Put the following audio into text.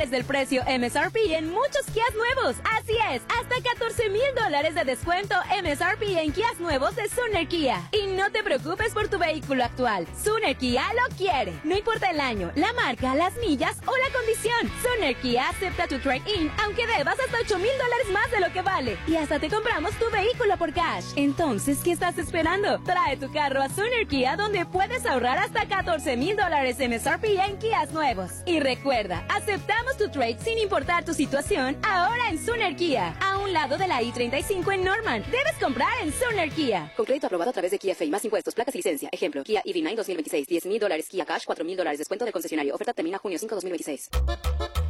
miles del precio MSRP en muchos Kias nuevos. Así es, hasta $14,000 de descuento MSRP en Kias nuevos de Suner Kia. Y no te preocupes por tu vehículo actual. Suner Kia lo quiere. No importa el año, la marca, las millas o la condición. Suner Kia acepta tu trade-in, aunque debas hasta $8,000 más de lo que vale. Y hasta te compramos tu vehículo por cash. Entonces, ¿qué estás esperando? Trae tu carro a Suner Kia, donde puedes ahorrar hasta $14,000 MSRP en Kias nuevos. Y recuerda, aceptamos tu trade sin importar tu situación, ahora en Suner Kia, a un lado de la I-35 en Norman. Debes comprar en Suner Kia. Con crédito aprobado a través de Kia Fay, más impuestos, placas y licencia. Ejemplo, Kia EV9 2026, $10,000, Kia Cash, $4,000, descuento del concesionario. Oferta termina junio 5, 2026.